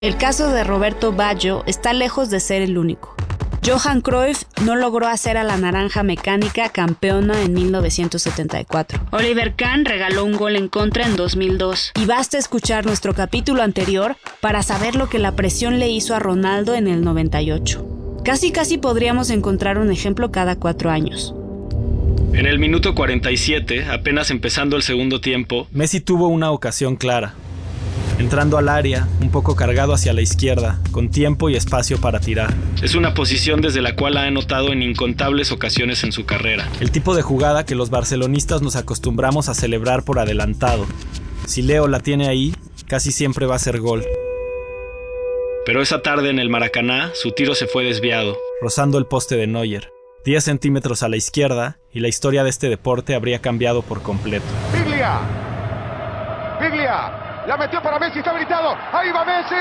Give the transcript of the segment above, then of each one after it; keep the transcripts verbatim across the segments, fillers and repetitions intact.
El caso de Roberto Baggio está lejos de ser el único. Johan Cruyff no logró hacer a la Naranja Mecánica campeona en mil novecientos setenta y cuatro. Oliver Kahn regaló un gol en contra en dos mil dos. Y basta escuchar nuestro capítulo anterior para saber lo que la presión le hizo a Ronaldo en el noventa y ocho. Casi casi podríamos encontrar un ejemplo cada cuatro años. En el minuto cuarenta y siete, apenas empezando el segundo tiempo, Messi tuvo una ocasión clara. Entrando al área, un poco cargado hacia la izquierda, con tiempo y espacio para tirar. Es una posición desde la cual ha anotado en incontables ocasiones en su carrera. El tipo de jugada que los barcelonistas nos acostumbramos a celebrar por adelantado. Si Leo la tiene ahí, casi siempre va a ser gol. Pero esa tarde en el Maracaná, su tiro se fue desviado, rozando el poste de Neuer. diez centímetros a la izquierda, y la historia de este deporte habría cambiado por completo. Biglia. Biglia. La metió para Messi, está habilitado. ¡Ahí va Messi!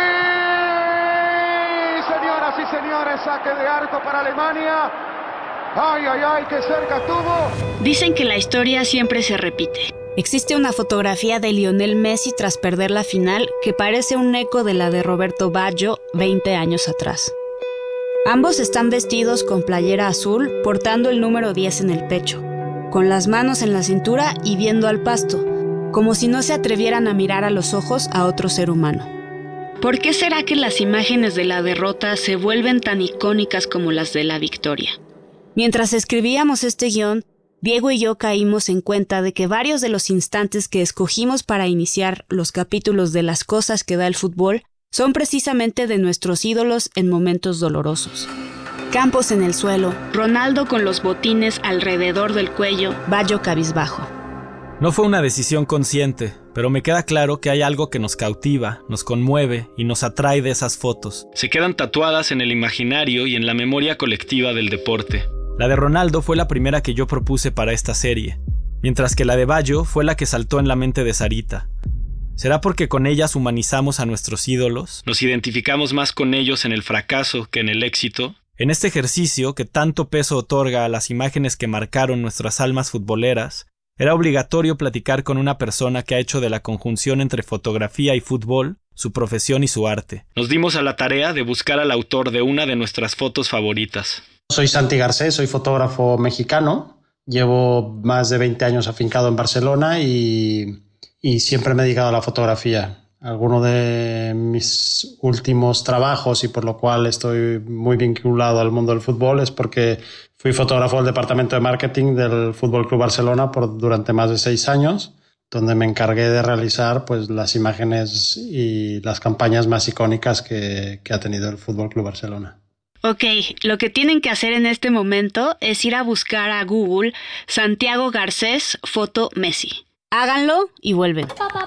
Señoras y señores, saque de arco para Alemania. ¡Ay, ay, ay! ¡Qué cerca estuvo! Dicen que la historia siempre se repite. Existe una fotografía de Lionel Messi tras perder la final que parece un eco de la de Roberto Baggio veinte años atrás. Ambos están vestidos con playera azul, portando el número diez en el pecho, con las manos en la cintura y viendo al pasto, como si no se atrevieran a mirar a los ojos a otro ser humano. ¿Por qué será que las imágenes de la derrota se vuelven tan icónicas como las de la victoria? Mientras escribíamos este guión, Diego y yo caímos en cuenta de que varios de los instantes que escogimos para iniciar los capítulos de las cosas que da el fútbol son precisamente de nuestros ídolos en momentos dolorosos. Campos en el suelo, Ronaldo con los botines alrededor del cuello, Baggio cabizbajo. No fue una decisión consciente, pero me queda claro que hay algo que nos cautiva, nos conmueve y nos atrae de esas fotos. Se quedan tatuadas en el imaginario y en la memoria colectiva del deporte. La de Ronaldo fue la primera que yo propuse para esta serie, mientras que la de Baggio fue la que saltó en la mente de Sarita. ¿Será porque con ellas humanizamos a nuestros ídolos? ¿Nos identificamos más con ellos en el fracaso que en el éxito? En este ejercicio que tanto peso otorga a las imágenes que marcaron nuestras almas futboleras, era obligatorio platicar con una persona que ha hecho de la conjunción entre fotografía y fútbol su profesión y su arte. Nos dimos a la tarea de buscar al autor de una de nuestras fotos favoritas. Soy Santi Garcés, soy fotógrafo mexicano. Llevo más de veinte años afincado en Barcelona y, y siempre me he dedicado a la fotografía. Alguno de mis últimos trabajos y por lo cual estoy muy vinculado al mundo del fútbol es porque fui fotógrafo del departamento de marketing del Fútbol Club Barcelona por, durante más de seis años, donde me encargué de realizar pues, las imágenes y las campañas más icónicas que, que ha tenido el Fútbol Club Barcelona. Ok, lo que tienen que hacer en este momento es ir a buscar a Google Santiago Garcés foto Messi. Háganlo y vuelven.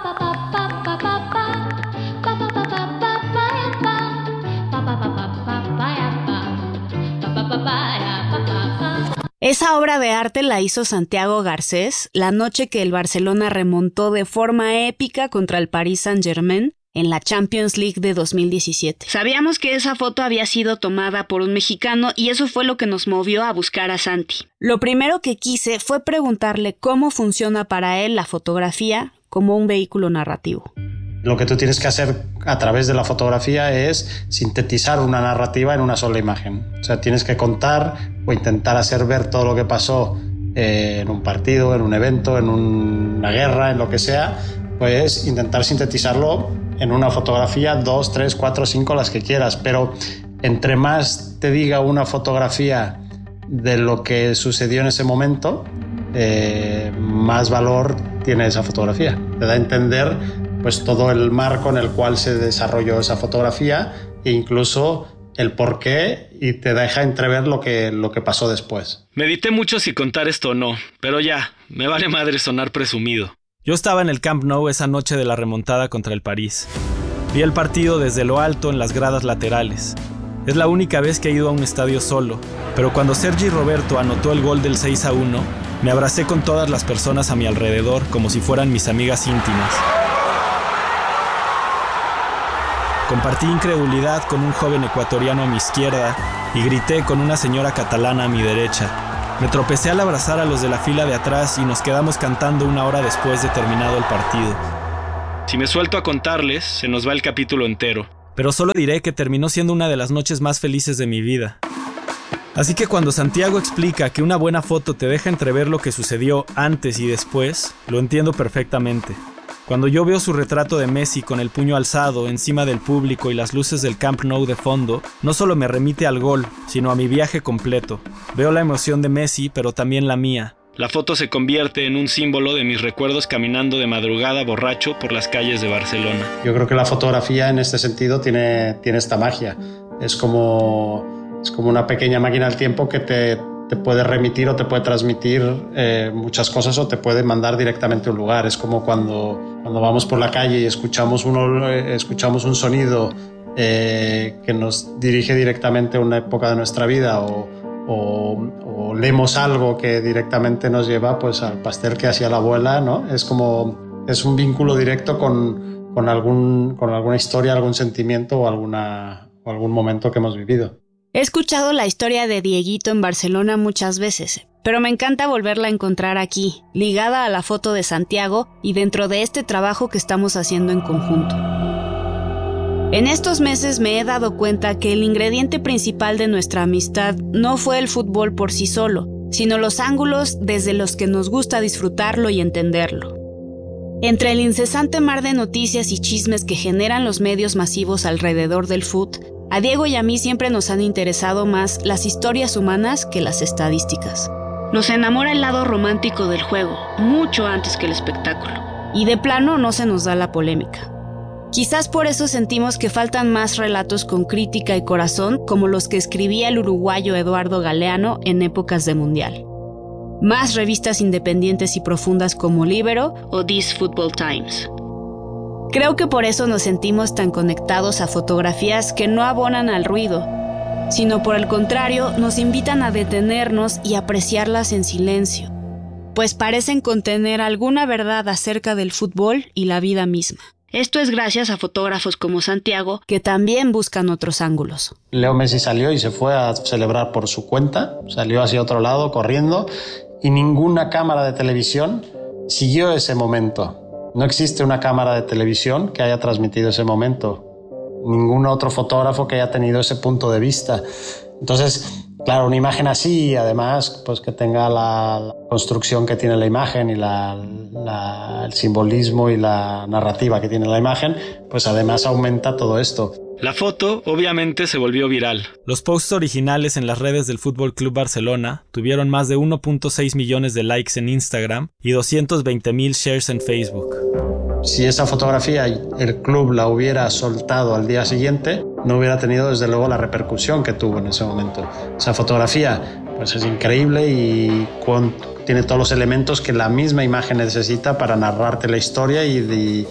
Esa obra de arte la hizo Santiago Garcés la noche que el Barcelona remontó de forma épica contra el Paris Saint-Germain en la Champions League de dos mil diecisiete. Sabíamos que esa foto había sido tomada por un mexicano y eso fue lo que nos movió a buscar a Santi. Lo primero que quise fue preguntarle cómo funciona para él la fotografía como un vehículo narrativo. Lo que tú tienes que hacer a través de la fotografía es sintetizar una narrativa en una sola imagen. O sea, tienes que contar o intentar hacer ver todo lo que pasó eh, en un partido, en un evento, en una guerra, en lo que sea, pues intentar sintetizarlo en una fotografía, dos, tres, cuatro, cinco, las que quieras. Pero entre más te diga una fotografía de lo que sucedió en ese momento, eh, más valor tiene esa fotografía. Te da a entender pues todo el marco en el cual se desarrolló esa fotografía e incluso el por qué, y te deja entrever lo que, lo que pasó después. Medité mucho si contar esto o no, pero ya, me vale madre sonar presumido. Yo estaba en el Camp Nou esa noche de la remontada contra el París. Vi el partido desde lo alto en las gradas laterales. Es la única vez que he ido a un estadio solo, pero cuando Sergi Roberto anotó el gol del seis a uno, me abracé con todas las personas a mi alrededor como si fueran mis amigas íntimas. Compartí incredulidad con un joven ecuatoriano a mi izquierda y grité con una señora catalana a mi derecha. Me tropecé al abrazar a los de la fila de atrás y nos quedamos cantando una hora después de terminado el partido. Si me suelto a contarles, se nos va el capítulo entero. pero solo diré que terminó siendo una de las noches más felices de mi vida. Así que cuando Santiago explica que una buena foto te deja entrever lo que sucedió antes y después, lo entiendo perfectamente. Cuando yo veo su retrato de Messi con el puño alzado encima del público y las luces del Camp Nou de fondo, no solo me remite al gol, sino a mi viaje completo. Veo la emoción de Messi, pero también la mía. La foto se convierte en un símbolo de mis recuerdos caminando de madrugada borracho por las calles de Barcelona. Yo creo que la fotografía en este sentido tiene, tiene esta magia. Es como, es como una pequeña máquina del tiempo que te, te puede remitir o te puede transmitir eh, muchas cosas o te puede mandar directamente a un lugar. Es como cuando, cuando vamos por la calle y escuchamos, uno, eh, escuchamos un sonido eh, que nos dirige directamente a una época de nuestra vida o, o, o leemos algo que directamente nos lleva pues, al pastel que hacía la abuela, ¿no? Es como es un vínculo directo con, con, algún, con alguna historia, algún sentimiento o, alguna, o algún momento que hemos vivido. He escuchado la historia de Dieguito en Barcelona muchas veces, pero me encanta volverla a encontrar aquí, ligada a la foto de Santiago y dentro de este trabajo que estamos haciendo en conjunto. En estos meses me he dado cuenta que el ingrediente principal de nuestra amistad no fue el fútbol por sí solo, sino los ángulos desde los que nos gusta disfrutarlo y entenderlo. Entre el incesante mar de noticias y chismes que generan los medios masivos alrededor del fut, a Diego y a mí siempre nos han interesado más las historias humanas que las estadísticas. Nos enamora el lado romántico del juego, mucho antes que el espectáculo. Y de plano no se nos da la polémica. Quizás por eso sentimos que faltan más relatos con crítica y corazón como los que escribía el uruguayo Eduardo Galeano en épocas de Mundial. Más revistas independientes y profundas como Libero o This Football Times. Creo que por eso nos sentimos tan conectados a fotografías que no abonan al ruido, sino por el contrario nos invitan a detenernos y apreciarlas en silencio, pues parecen contener alguna verdad acerca del fútbol y la vida misma. Esto es gracias a fotógrafos como Santiago, que también buscan otros ángulos. Leo Messi salió y se fue a celebrar por su cuenta, salió hacia otro lado corriendo y ninguna cámara de televisión siguió ese momento. No existe una cámara de televisión que haya transmitido ese momento. Ningún otro fotógrafo que haya tenido ese punto de vista. Entonces, claro, una imagen así, además, pues que tenga la, la construcción que tiene la imagen y la, la, el simbolismo y la narrativa que tiene la imagen, pues además aumenta todo esto. La foto, obviamente, se volvió viral. Los posts originales en las redes del Fútbol Club Barcelona tuvieron más de uno punto seis millones de likes en Instagram y doscientos veinte mil shares en Facebook. Si esa fotografía el club la hubiera soltado al día siguiente, no hubiera tenido desde luego la repercusión que tuvo en ese momento. Esa fotografía pues es increíble y con, tiene todos los elementos que la misma imagen necesita para narrarte la historia y, y,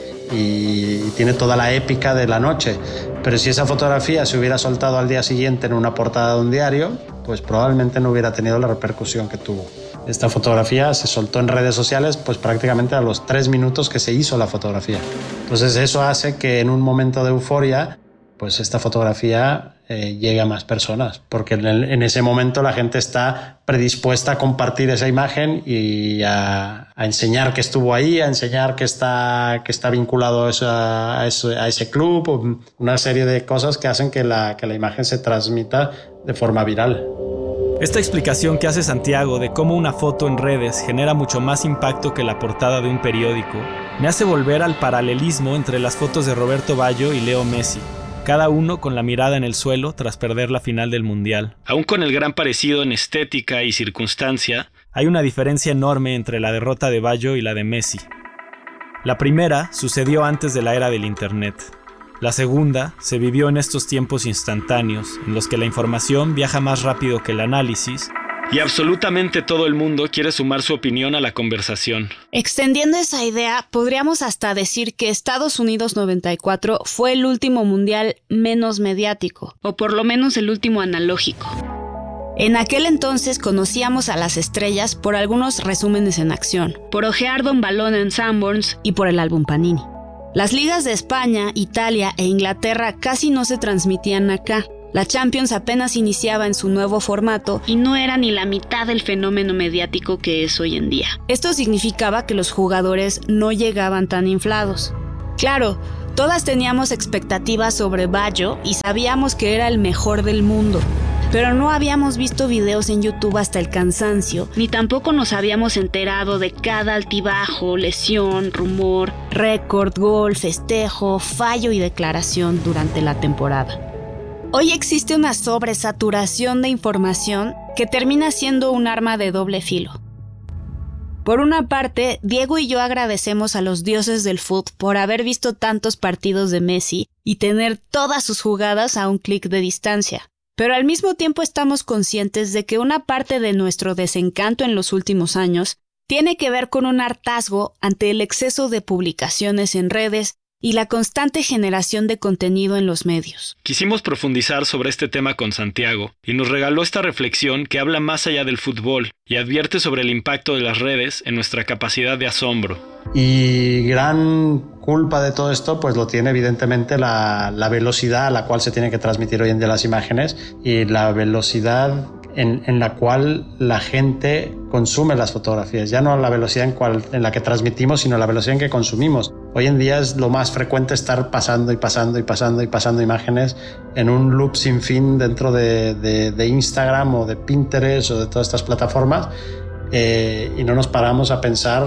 y tiene toda la épica de la noche. Pero si esa fotografía se hubiera soltado al día siguiente en una portada de un diario, pues probablemente no hubiera tenido la repercusión que tuvo. Esta fotografía se soltó en redes sociales pues prácticamente a los tres minutos que se hizo la fotografía. Entonces eso hace que en un momento de euforia pues esta fotografía eh, llegue a más personas, porque en, el, en ese momento la gente está predispuesta a compartir esa imagen y a, a enseñar que estuvo ahí, a enseñar que está, que está vinculado a, esa, a, ese, a ese club, una serie de cosas que hacen que la, que la imagen se transmita de forma viral. Esta explicación que hace Santiago de cómo una foto en redes genera mucho más impacto que la portada de un periódico, me hace volver al paralelismo entre las fotos de Roberto Baggio y Leo Messi, cada uno con la mirada en el suelo tras perder la final del Mundial. Aún con el gran parecido en estética y circunstancia, hay una diferencia enorme entre la derrota de Baggio y la de Messi. La primera sucedió antes de la era del Internet. La segunda se vivió en estos tiempos instantáneos, en los que la información viaja más rápido que el análisis, y absolutamente todo el mundo quiere sumar su opinión a la conversación. Extendiendo esa idea, podríamos hasta decir que Estados Unidos noventa y cuatro fue el último mundial menos mediático, o por lo menos el último analógico. En aquel entonces conocíamos a las estrellas por algunos resúmenes en acción, por ojear Don Balón en Sanborns y por el álbum Panini. Las ligas de España, Italia e Inglaterra casi no se transmitían acá. La Champions apenas iniciaba en su nuevo formato y no era ni la mitad del fenómeno mediático que es hoy en día. Esto significaba que los jugadores no llegaban tan inflados. Claro, Todas teníamos expectativas sobre Baggio y sabíamos que era el mejor del mundo, pero no habíamos visto videos en YouTube hasta el cansancio, ni tampoco nos habíamos enterado de cada altibajo, lesión, rumor, récord, gol, festejo, fallo y declaración durante la temporada. Hoy existe una sobresaturación de información que termina siendo un arma de doble filo. Por una parte, Diego y yo agradecemos a los dioses del fútbol por haber visto tantos partidos de Messi y tener todas sus jugadas a un clic de distancia. Pero al mismo tiempo estamos conscientes de que una parte de nuestro desencanto en los últimos años tiene que ver con un hartazgo ante el exceso de publicaciones en redes y la constante generación de contenido en los medios. Quisimos profundizar sobre este tema con Santiago y nos regaló esta reflexión que habla más allá del fútbol y advierte sobre el impacto de las redes en nuestra capacidad de asombro. Y gran culpa de todo esto pues lo tiene evidentemente la, la velocidad a la cual se tienen que transmitir hoy en día las imágenes y la velocidad en, en la cual la gente consume las fotografías, ya no la velocidad en, cual, en la que transmitimos, sino la velocidad en que consumimos. Hoy en día es lo más frecuente estar pasando y pasando y pasando y pasando imágenes en un loop sin fin dentro de, de, de Instagram o de Pinterest o de todas estas plataformas eh, y no nos paramos a pensar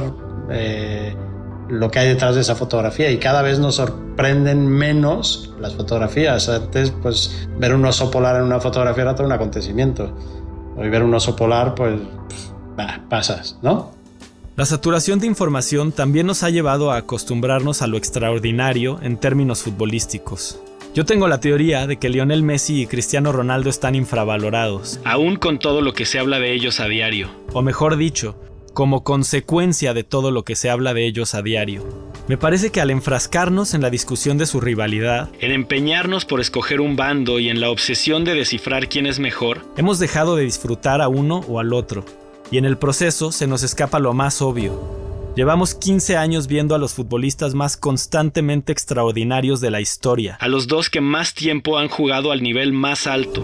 eh, lo que hay detrás de esa fotografía y cada vez nos sorprenden menos las fotografías. Antes, pues, ver un oso polar en una fotografía era todo un acontecimiento. Hoy ver un oso polar, pues, bah, pasas, ¿no? La saturación de información también nos ha llevado a acostumbrarnos a lo extraordinario en términos futbolísticos. Yo tengo la teoría de que Lionel Messi y Cristiano Ronaldo están infravalorados. Aún con todo lo que se habla de ellos a diario. O mejor dicho, como consecuencia de todo lo que se habla de ellos a diario. Me parece que al enfrascarnos en la discusión de su rivalidad, en empeñarnos por escoger un bando y en la obsesión de descifrar quién es mejor, hemos dejado de disfrutar a uno o al otro, y en el proceso se nos escapa lo más obvio. Llevamos quince años viendo a los futbolistas más constantemente extraordinarios de la historia. A los dos que más tiempo han jugado al nivel más alto.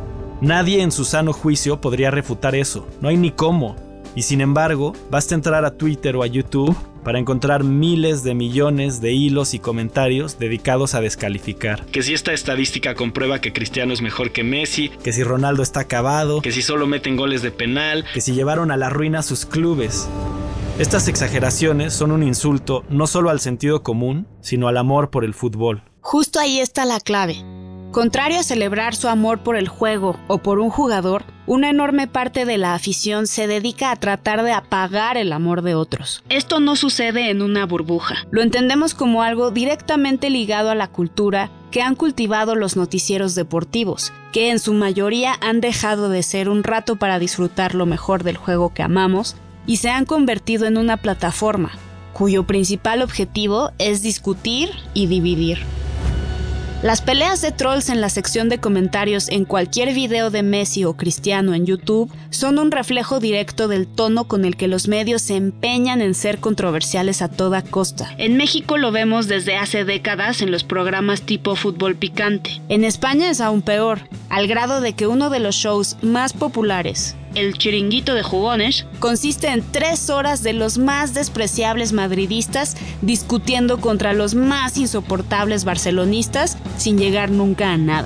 Nadie en su sano juicio podría refutar eso, no hay ni cómo. Y sin embargo, basta entrar a Twitter o a YouTube para encontrar miles de millones de hilos y comentarios dedicados a descalificar. Que si esta estadística comprueba que Cristiano es mejor que Messi, que si Ronaldo está acabado, que si solo meten goles de penal, que si llevaron a la ruina sus clubes. Estas exageraciones son un insulto no solo al sentido común, sino al amor por el fútbol. Justo ahí está la clave. Contrario a celebrar su amor por el juego o por un jugador, una enorme parte de la afición se dedica a tratar de apagar el amor de otros. Esto no sucede en una burbuja. Lo entendemos como algo directamente ligado a la cultura que han cultivado los noticieros deportivos, que en su mayoría han dejado de ser un rato para disfrutar lo mejor del juego que amamos y se han convertido en una plataforma, cuyo principal objetivo es discutir y dividir. Las peleas de trolls en la sección de comentarios en cualquier video de Messi o Cristiano en YouTube son un reflejo directo del tono con el que los medios se empeñan en ser controversiales a toda costa. En México lo vemos desde hace décadas en los programas tipo Fútbol Picante. En España es aún peor, al grado de que uno de los shows más populares, El Chiringuito de Jugones, consiste en tres horas de los más despreciables madridistas discutiendo contra los más insoportables barcelonistas sin llegar nunca a nada.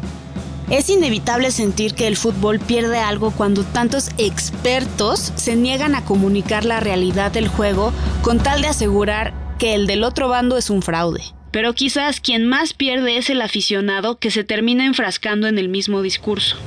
Es inevitable sentir que el fútbol pierde algo cuando tantos expertos se niegan a comunicar la realidad del juego con tal de asegurar que el del otro bando es un fraude. Pero quizás quien más pierde es el aficionado que se termina enfrascando en el mismo discurso.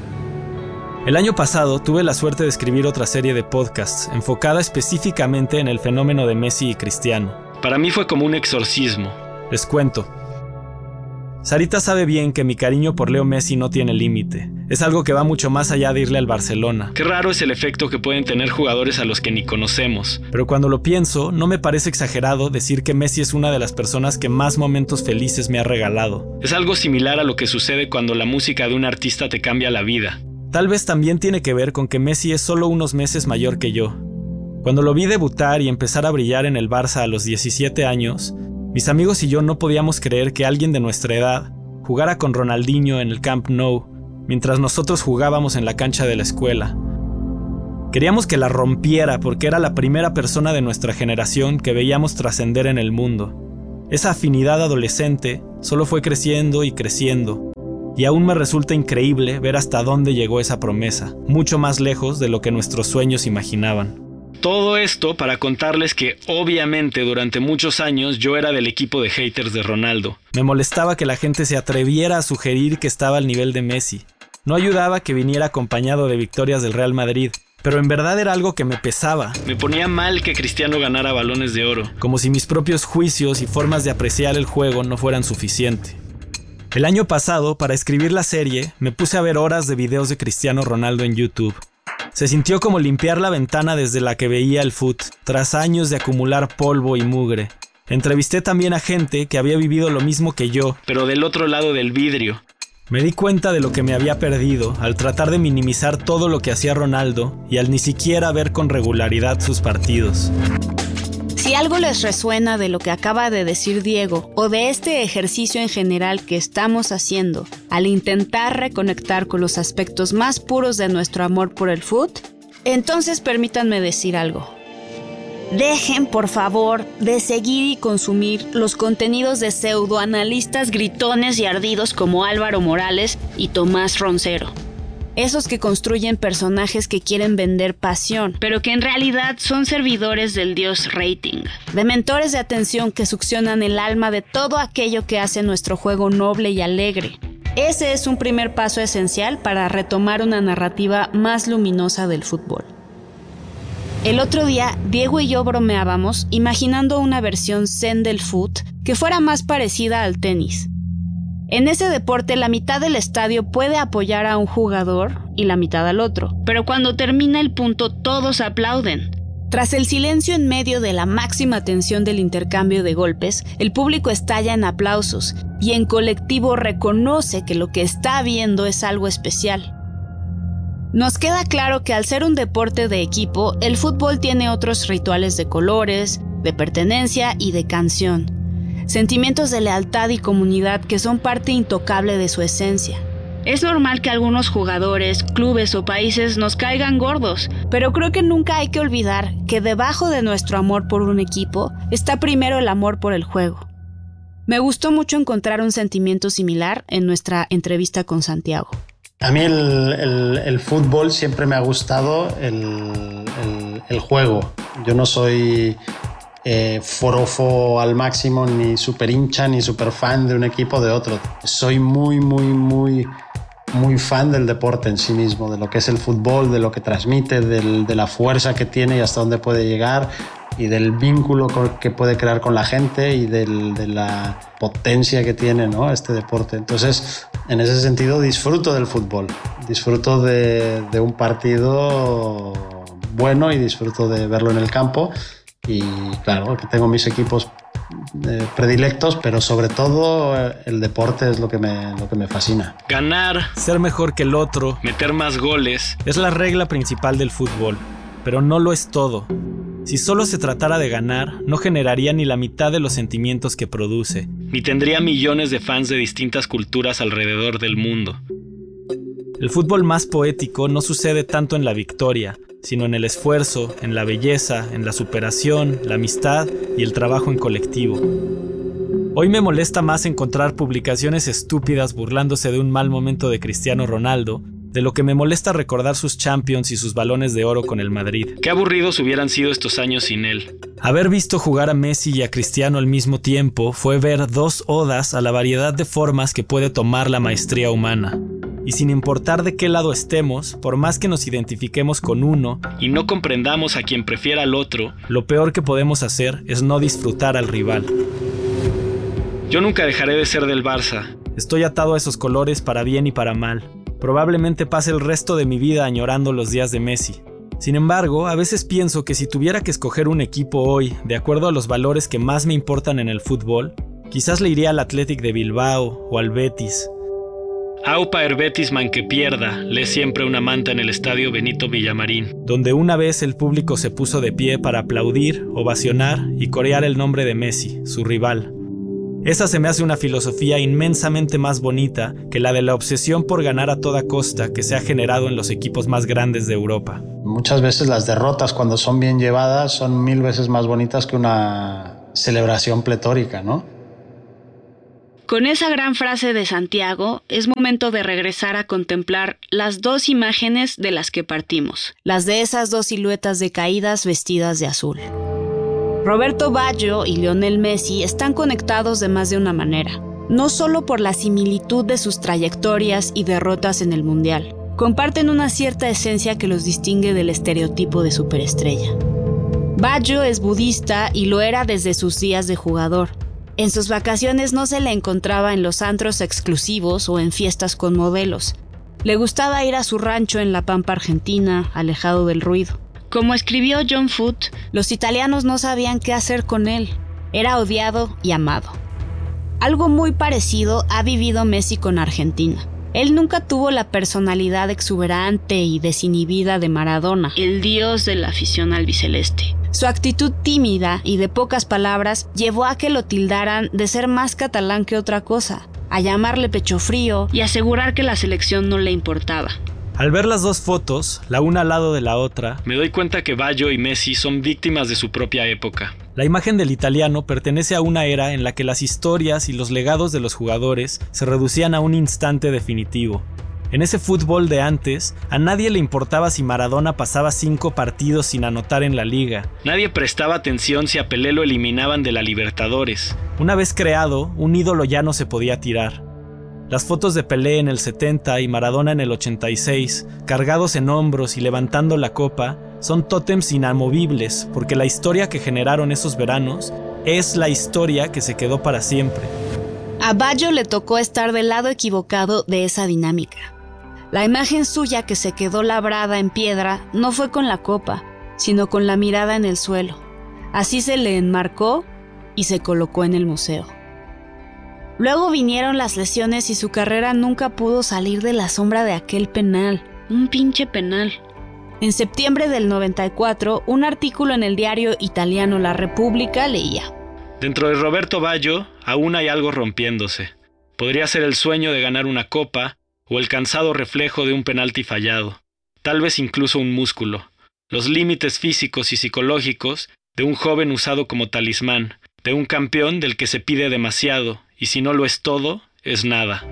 El año pasado tuve la suerte de escribir otra serie de podcasts enfocada específicamente en el fenómeno de Messi y Cristiano. Para mí fue como un exorcismo. Les cuento. Sarita sabe bien que mi cariño por Leo Messi no tiene límite. Es algo que va mucho más allá de irle al Barcelona. Qué raro es el efecto que pueden tener jugadores a los que ni conocemos. Pero cuando lo pienso, no me parece exagerado decir que Messi es una de las personas que más momentos felices me ha regalado. Es algo similar a lo que sucede cuando la música de un artista te cambia la vida. Tal vez también tiene que ver con que Messi es solo unos meses mayor que yo. Cuando lo vi debutar y empezar a brillar en el Barça a los diecisiete años, mis amigos y yo no podíamos creer que alguien de nuestra edad jugara con Ronaldinho en el Camp Nou, mientras nosotros jugábamos en la cancha de la escuela. Queríamos que la rompiera porque era la primera persona de nuestra generación que veíamos trascender en el mundo. Esa afinidad adolescente solo fue creciendo y creciendo, y aún me resulta increíble ver hasta dónde llegó esa promesa, mucho más lejos de lo que nuestros sueños imaginaban. Todo esto para contarles que, obviamente, durante muchos años yo era del equipo de haters de Ronaldo. Me molestaba que la gente se atreviera a sugerir que estaba al nivel de Messi. No ayudaba que viniera acompañado de victorias del Real Madrid, pero en verdad era algo que me pesaba. Me ponía mal que Cristiano ganara balones de oro. Como si mis propios juicios y formas de apreciar el juego no fueran suficiente. El año pasado, para escribir la serie, me puse a ver horas de videos de Cristiano Ronaldo en YouTube. Se sintió como limpiar la ventana desde la que veía el fut, tras años de acumular polvo y mugre. Entrevisté también a gente que había vivido lo mismo que yo, pero del otro lado del vidrio. Me di cuenta de lo que me había perdido al tratar de minimizar todo lo que hacía Ronaldo y al ni siquiera ver con regularidad sus partidos. Si algo les resuena de lo que acaba de decir Diego o de este ejercicio en general que estamos haciendo al intentar reconectar con los aspectos más puros de nuestro amor por el fut, entonces permítanme decir algo. Dejen, por favor, de seguir y consumir los contenidos de pseudoanalistas gritones y ardidos como Álvaro Morales y Tomás Roncero. Esos que construyen personajes que quieren vender pasión, pero que en realidad son servidores del dios rating. De mentores de atención que succionan el alma de todo aquello que hace nuestro juego noble y alegre. Ese es un primer paso esencial para retomar una narrativa más luminosa del fútbol. El otro día, Diego y yo bromeábamos imaginando una versión zen del fut que fuera más parecida al tenis. En ese deporte, la mitad del estadio puede apoyar a un jugador y la mitad al otro. Pero cuando termina el punto, todos aplauden. Tras el silencio en medio de la máxima tensión del intercambio de golpes, el público estalla en aplausos y en colectivo reconoce que lo que está viendo es algo especial. Nos queda claro que al ser un deporte de equipo, el fútbol tiene otros rituales de colores, de pertenencia y de canción. Sentimientos de lealtad y comunidad que son parte intocable de su esencia. Es normal que algunos jugadores, clubes o países nos caigan gordos, pero creo que nunca hay que olvidar que debajo de nuestro amor por un equipo está primero el amor por el juego. Me gustó mucho encontrar un sentimiento similar en nuestra entrevista con Santiago. A mí el, el, el fútbol siempre me ha gustado el, el, el juego. Yo no soy eh, forofo al máximo, ni super hincha, ni super fan de un equipo o de otro. Soy muy, muy, muy, muy fan del deporte en sí mismo, de lo que es el fútbol, de lo que transmite, del, de la fuerza que tiene y hasta dónde puede llegar, y del vínculo que puede crear con la gente y del, de la potencia que tiene, ¿no?, este deporte. Entonces, en ese sentido, disfruto del fútbol, disfruto de, de un partido bueno y disfruto de verlo en el campo. Y claro, que tengo mis equipos eh, predilectos, pero sobre todo eh, el deporte es lo que, me, lo que me fascina. Ganar, ser mejor que el otro, meter más goles, es la regla principal del fútbol, pero no lo es todo. Si solo se tratara de ganar, no generaría ni la mitad de los sentimientos que produce. Ni tendría millones de fans de distintas culturas alrededor del mundo. El fútbol más poético no sucede tanto en la victoria, sino en el esfuerzo, en la belleza, en la superación, la amistad y el trabajo en colectivo. Hoy me molesta más encontrar publicaciones estúpidas burlándose de un mal momento de Cristiano Ronaldo, de lo que me molesta recordar sus Champions y sus balones de oro con el Madrid. Qué aburridos hubieran sido estos años sin él. Haber visto jugar a Messi y a Cristiano al mismo tiempo fue ver dos odas a la variedad de formas que puede tomar la maestría humana. Y sin importar de qué lado estemos, por más que nos identifiquemos con uno y no comprendamos a quien prefiera al otro, lo peor que podemos hacer es no disfrutar al rival. Yo nunca dejaré de ser del Barça. Estoy atado a esos colores para bien y para mal. Probablemente pase el resto de mi vida añorando los días de Messi. Sin embargo, a veces pienso que si tuviera que escoger un equipo hoy, de acuerdo a los valores que más me importan en el fútbol, quizás le iría al Athletic de Bilbao o al Betis. Aupa er Betis man que pierda, lee siempre una manta en el estadio Benito Villamarín, donde una vez el público se puso de pie para aplaudir, ovacionar y corear el nombre de Messi, su rival. Esa se me hace una filosofía inmensamente más bonita que la de la obsesión por ganar a toda costa que se ha generado en los equipos más grandes de Europa. Muchas veces las derrotas, cuando son bien llevadas, son mil veces más bonitas que una celebración pletórica, ¿no? Con esa gran frase de Santiago, es momento de regresar a contemplar las dos imágenes de las que partimos. Las de esas dos siluetas decaídas vestidas de azul. Roberto Baggio y Lionel Messi están conectados de más de una manera, no solo por la similitud de sus trayectorias y derrotas en el Mundial. Comparten una cierta esencia que los distingue del estereotipo de superestrella. Baggio es budista y lo era desde sus días de jugador. En sus vacaciones no se le encontraba en los antros exclusivos o en fiestas con modelos. Le gustaba ir a su rancho en la pampa argentina, alejado del ruido. Como escribió John Foote, los italianos no sabían qué hacer con él. Era odiado y amado. Algo muy parecido ha vivido Messi con Argentina. Él nunca tuvo la personalidad exuberante y desinhibida de Maradona, el dios de la afición albiceleste. Su actitud tímida y de pocas palabras llevó a que lo tildaran de ser más catalán que otra cosa, a llamarle pecho frío y asegurar que la selección no le importaba. Al ver las dos fotos, la una al lado de la otra, me doy cuenta que Baggio y Messi son víctimas de su propia época. La imagen del italiano pertenece a una era en la que las historias y los legados de los jugadores se reducían a un instante definitivo. En ese fútbol de antes, a nadie le importaba si Maradona pasaba cinco partidos sin anotar en la liga. Nadie prestaba atención si a Pelé lo eliminaban de la Libertadores. Una vez creado, un ídolo ya no se podía tirar. Las fotos de Pelé en el setenta y Maradona en el ochenta y seis, cargados en hombros y levantando la copa, son tótems inamovibles porque la historia que generaron esos veranos es la historia que se quedó para siempre. A Baggio le tocó estar del lado equivocado de esa dinámica. La imagen suya que se quedó labrada en piedra no fue con la copa, sino con la mirada en el suelo. Así se le enmarcó y se colocó en el museo. Luego vinieron las lesiones y su carrera nunca pudo salir de la sombra de aquel penal. Un pinche penal. En septiembre del noventa y cuatro, un artículo en el diario italiano La Repubblica leía: dentro de Roberto Baggio aún hay algo rompiéndose. Podría ser el sueño de ganar una copa o el cansado reflejo de un penalti fallado. Tal vez incluso un músculo. Los límites físicos y psicológicos de un joven usado como talismán, de un campeón del que se pide demasiado, y si no lo es todo, es nada.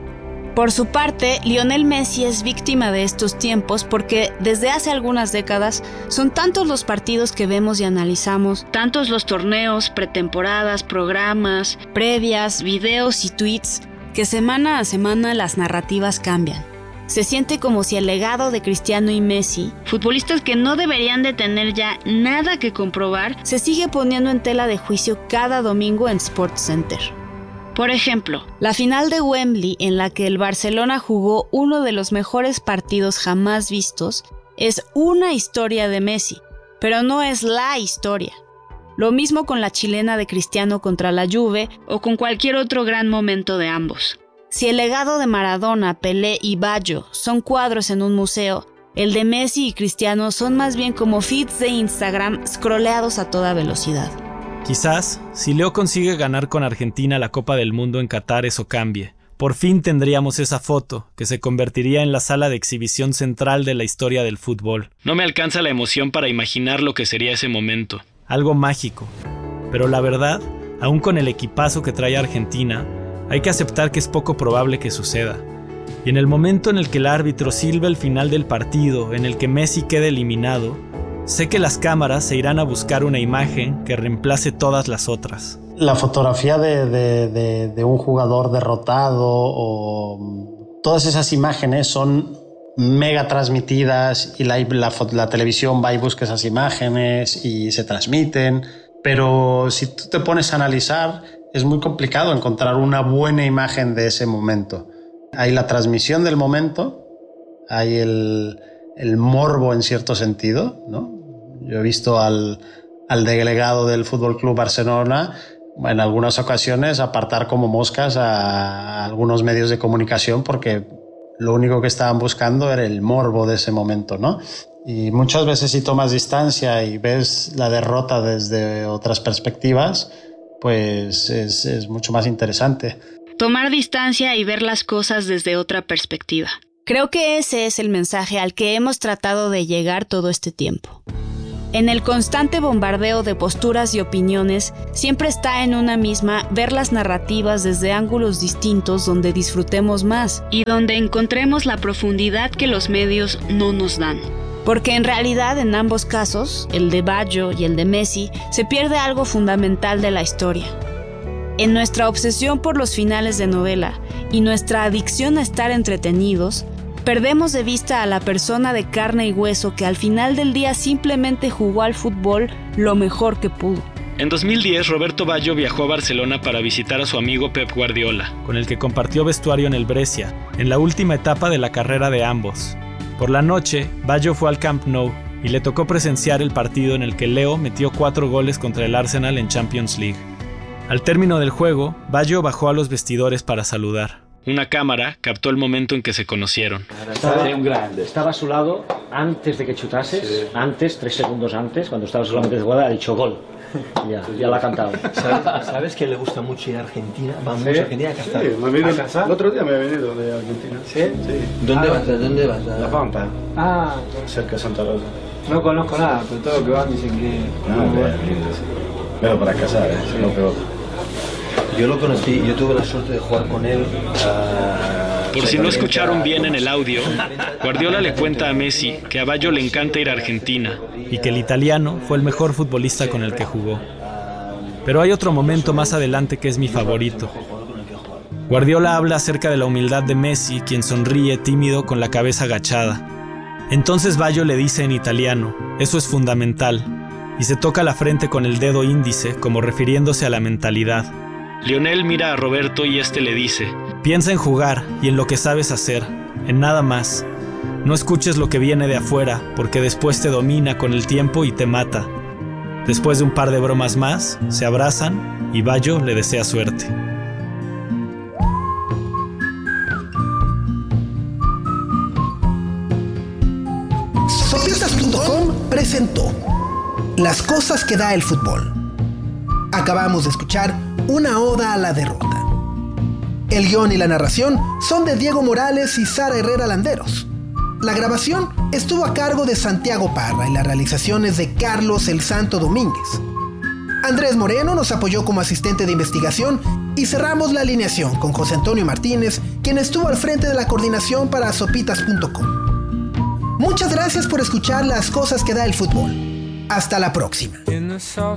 Por su parte, Lionel Messi es víctima de estos tiempos porque desde hace algunas décadas son tantos los partidos que vemos y analizamos, tantos los torneos, pretemporadas, programas, previas, videos y tweets, que semana a semana las narrativas cambian. Se siente como si el legado de Cristiano y Messi, futbolistas que no deberían de tener ya nada que comprobar, se sigue poniendo en tela de juicio cada domingo en SportsCenter. Por ejemplo, la final de Wembley, en la que el Barcelona jugó uno de los mejores partidos jamás vistos, es una historia de Messi, pero no es la historia. Lo mismo con la chilena de Cristiano contra la Juve o con cualquier otro gran momento de ambos. Si el legado de Maradona, Pelé y Baggio son cuadros en un museo, el de Messi y Cristiano son más bien como feeds de Instagram scrolleados a toda velocidad. Quizás, si Leo consigue ganar con Argentina la Copa del Mundo en Qatar, eso cambie. Por fin tendríamos esa foto, que se convertiría en la sala de exhibición central de la historia del fútbol. No me alcanza la emoción para imaginar lo que sería ese momento. Algo mágico. Pero la verdad, aún con el equipazo que trae Argentina, hay que aceptar que es poco probable que suceda. Y en el momento en el que el árbitro silbe el final del partido, en el que Messi quede eliminado, sé que las cámaras se irán a buscar una imagen que reemplace todas las otras. La fotografía de, de, de, de un jugador derrotado o todas esas imágenes son mega transmitidas y la, la, la televisión va y busca esas imágenes y se transmiten, pero si tú te pones a analizar es muy complicado encontrar una buena imagen de ese momento. Hay la transmisión del momento, hay el, el morbo en cierto sentido, ¿no? Yo he visto al, al delegado del Fútbol Club Barcelona en algunas ocasiones apartar como moscas a algunos medios de comunicación porque lo único que estaban buscando era el morbo de ese momento, ¿no? Y muchas veces si tomas distancia y ves la derrota desde otras perspectivas, pues es, es mucho más interesante. Tomar distancia y ver las cosas desde otra perspectiva. Creo que ese es el mensaje al que hemos tratado de llegar todo este tiempo. En el constante bombardeo de posturas y opiniones, siempre está en una misma ver las narrativas desde ángulos distintos donde disfrutemos más. Y donde encontremos la profundidad que los medios no nos dan. Porque en realidad en ambos casos, el de Baggio y el de Messi, se pierde algo fundamental de la historia. En nuestra obsesión por los finales de novela y nuestra adicción a estar entretenidos, perdemos de vista a la persona de carne y hueso que al final del día simplemente jugó al fútbol lo mejor que pudo. En dos mil diez, Roberto Baggio viajó a Barcelona para visitar a su amigo Pep Guardiola, con el que compartió vestuario en el Brescia, en la última etapa de la carrera de ambos. Por la noche, Baggio fue al Camp Nou y le tocó presenciar el partido en el que Leo metió cuatro goles contra el Arsenal en Champions League. Al término del juego, Baggio bajó a los vestidores para saludar. Una cámara captó el momento en que se conocieron. Estaba, estaba a su lado antes de que chutases, sí. antes, tres segundos antes, cuando estaba solamente de jugada, ha dicho gol. Ya, ya la ha cantado. ¿Sabes, ¿Sabes que le gusta mucho ir a Argentina? Va mucho ¿Sí? a Argentina a cazar. Sí, me vine, el otro día me he venido de Argentina. ¿Sí? Sí. ¿Dónde ah, vas? ¿De dónde vas? La Pampa. Ah, cerca de Santa Rosa. No conozco nada, pero todo lo que van dicen que... No, no, no, pero para cazar, ¿eh? Sí. Lo peor. Yo lo conocí, yo tuve la suerte de jugar con él. Uh, Por si no escucharon bien en el audio, Guardiola le cuenta a Messi que a Baggio le encanta ir a Argentina. Y que el italiano fue el mejor futbolista con el que jugó. Pero hay otro momento más adelante que es mi favorito. Guardiola habla acerca de la humildad de Messi, quien sonríe tímido con la cabeza agachada. Entonces Baggio le dice en italiano, eso es fundamental, y se toca la frente con el dedo índice como refiriéndose a la mentalidad. Lionel mira a Roberto y este le dice: piensa en jugar y en lo que sabes hacer, en nada más. No escuches lo que viene de afuera, porque después te domina con el tiempo y te mata. Después de un par de bromas más, se abrazan y Baggio le desea suerte. Sopitas punto com presentó Las cosas que da el fútbol. Acabamos de escuchar una oda a la derrota. El guión y la narración son de Diego Morales y Sara Herrera Landeros. La grabación estuvo a cargo de Santiago Parra y la realización es de Carlos El Santo Domínguez. Andrés Moreno nos apoyó como asistente de investigación y cerramos la alineación con José Antonio Martínez, quien estuvo al frente de la coordinación para sopitas punto com. Muchas gracias por escuchar Las cosas que da el fútbol. Hasta la próxima.